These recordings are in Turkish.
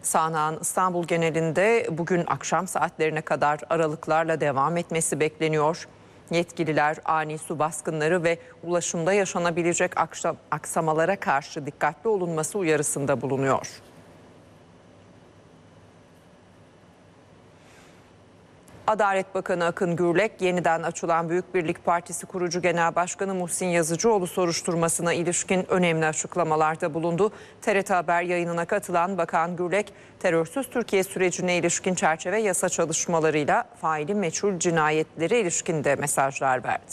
Sağanağın İstanbul genelinde bugün akşam saatlerine kadar aralıklarla devam etmesi bekleniyor. Yetkililer ani su baskınları ve ulaşımda yaşanabilecek aksamalara karşı dikkatli olunması uyarısında bulunuyor. Adalet Bakanı Akın Gürlek, yeniden açılan Büyük Birlik Partisi kurucu Genel Başkanı Muhsin Yazıcıoğlu soruşturmasına ilişkin önemli açıklamalarda bulundu. TRT Haber yayınına katılan Bakan Gürlek, terörsüz Türkiye sürecine ilişkin çerçeve yasa çalışmalarıyla faili meçhul cinayetlere ilişkin de mesajlar verdi.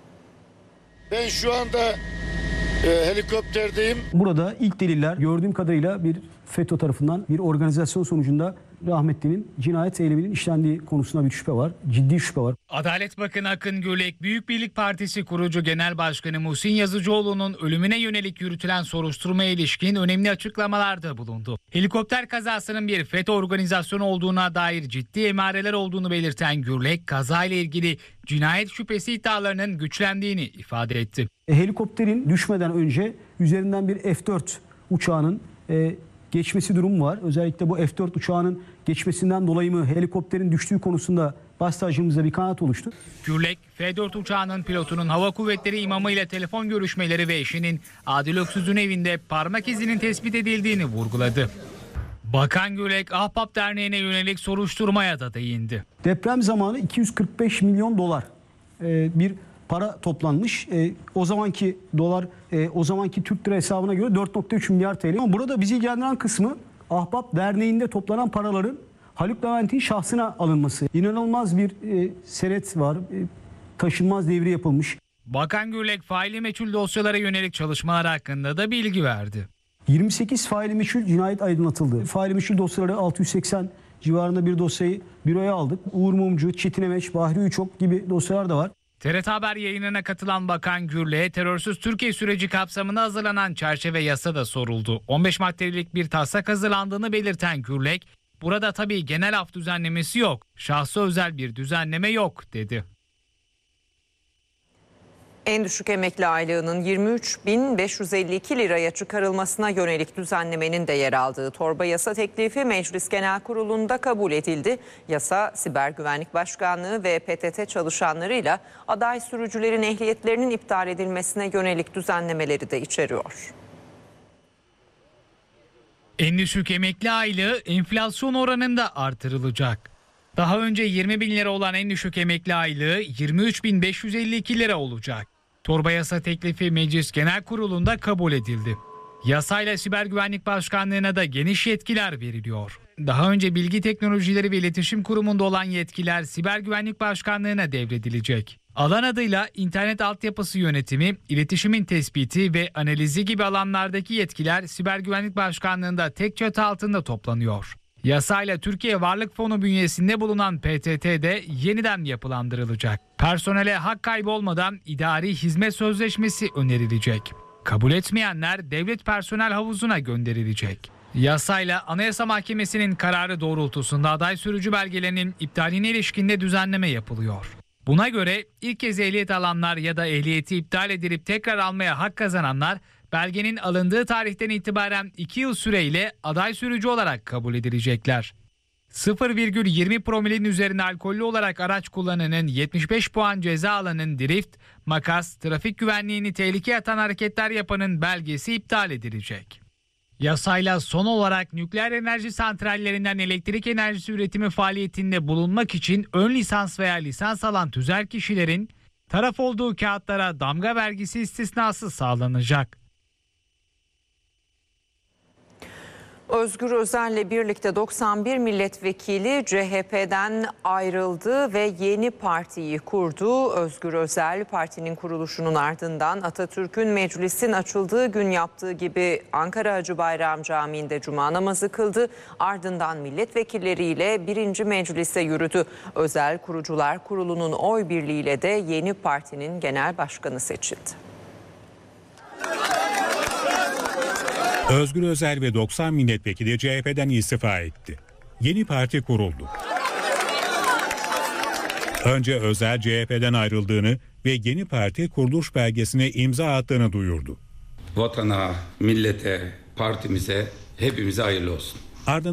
Ben şu anda helikopterdeyim. Burada ilk deliller gördüğüm kadarıyla bir FETÖ tarafından bir organizasyon sonucunda rahmetlinin cinayet eyleminin işlendiği konusunda bir şüphe var. Ciddi şüphe var. Adalet Bakanı Akın Gürlek, Büyük Birlik Partisi kurucu Genel Başkanı Muhsin Yazıcıoğlu'nun ölümüne yönelik yürütülen soruşturmaya ilişkin önemli açıklamalarda bulundu. Helikopter kazasının bir FETÖ organizasyonu olduğuna dair ciddi emareler olduğunu belirten Gürlek, kazayla ilgili cinayet şüphesi iddialarının güçlendiğini ifade etti. Helikopterin düşmeden önce üzerinden bir F-4 uçağının geçmesi durumu var. Özellikle bu F-4 uçağının geçmesinden dolayı mı helikopterin düştüğü konusunda başsavcımızda bir kanaat oluştu. Gürlek, F-4 uçağının pilotunun Hava Kuvvetleri imamı ile telefon görüşmeleri ve eşinin Adil Öksüz'ün evinde parmak izinin tespit edildiğini vurguladı. Bakan Gürlek, Ahbap Derneği'ne yönelik soruşturmaya da değindi. Deprem zamanı 245 milyon dolar bir para toplanmış. O zamanki dolar, o zamanki Türk lira hesabına göre 4,3 milyar TL. Ama burada bizi ilgilendiren kısmı Ahbap Derneği'nde toplanan paraların Haluk Levent'in şahsına alınması. İnanılmaz bir senet var. Taşınmaz devri yapılmış. Bakan Gürlek, faili meçhul dosyalara yönelik çalışmalar hakkında da bilgi verdi. 28 faili meçhul cinayet aydınlatıldı. Faili meçhul dosyaları 680 civarında bir dosyayı büroya aldık. Uğur Mumcu, Çetin Emeç, Bahri Üçok gibi dosyalar da var. TRT Haber yayınına katılan Bakan Gürlek'e terörsüz Türkiye süreci kapsamında hazırlanan çerçeve yasa da soruldu. 15 maddelik bir taslak hazırlandığını belirten Gürlek, burada tabii genel af düzenlemesi yok, şahsa özel bir düzenleme yok dedi. En düşük emekli aylığının 23.552 liraya çıkarılmasına yönelik düzenlemenin de yer aldığı torba yasa teklifi Meclis Genel Kurulu'nda kabul edildi. Yasa, Siber Güvenlik Başkanlığı ve PTT çalışanlarıyla aday sürücülerin ehliyetlerinin iptal edilmesine yönelik düzenlemeleri de içeriyor. En düşük emekli aylığı enflasyon oranında artırılacak. Daha önce 20 bin lira olan en düşük emekli aylığı 23.552 lira olacak. Torba yasa teklifi Meclis Genel Kurulu'nda kabul edildi. Yasayla Siber Güvenlik Başkanlığı'na da geniş yetkiler veriliyor. Daha önce Bilgi Teknolojileri ve İletişim Kurumu'nda olan yetkiler Siber Güvenlik Başkanlığı'na devredilecek. Alan adıyla internet altyapısı yönetimi, iletişimin tespiti ve analizi gibi alanlardaki yetkiler Siber Güvenlik Başkanlığı'nda tek çatı altında toplanıyor. Yasayla Türkiye Varlık Fonu bünyesinde bulunan PTT'de yeniden yapılandırılacak. Personele hak kaybı olmadan idari hizmet sözleşmesi önerilecek. Kabul etmeyenler devlet personel havuzuna gönderilecek. Yasayla Anayasa Mahkemesi'nin kararı doğrultusunda aday sürücü belgelerinin iptaline ilişkinde düzenleme yapılıyor. Buna göre ilk kez ehliyet alanlar ya da ehliyeti iptal edilip tekrar almaya hak kazananlar belgenin alındığı tarihten itibaren 2 yıl süreyle aday sürücü olarak kabul edilecekler. 0,20 promilin üzerine alkollü olarak araç kullananın 75 puan ceza alanın drift, makas, trafik güvenliğini tehlikeye atan hareketler yapanın belgesi iptal edilecek. Yasayla son olarak nükleer enerji santrallerinden elektrik enerjisi üretimi faaliyetinde bulunmak için ön lisans veya lisans alan tüzel kişilerin taraf olduğu kağıtlara damga vergisi istisnası sağlanacak. Özgür Özel'le birlikte 91 milletvekili CHP'den ayrıldı ve yeni partiyi kurdu. Özgür Özel, partinin kuruluşunun ardından Atatürk'ün meclisin açıldığı gün yaptığı gibi Ankara Hacı Bayram Camii'nde cuma namazı kıldı. Ardından milletvekilleriyle 1. meclise yürüdü. Özel, Kurucular Kurulu'nun oy birliğiyle de yeni partinin genel başkanı seçildi. Özgür Özel ve 90 milletvekili CHP'den istifa etti. Yeni parti kuruldu. Önce Özel CHP'den ayrıldığını ve yeni parti kuruluş belgesine imza attığını duyurdu. Vatana, millete, partimize, hepimize hayırlı olsun. Ardından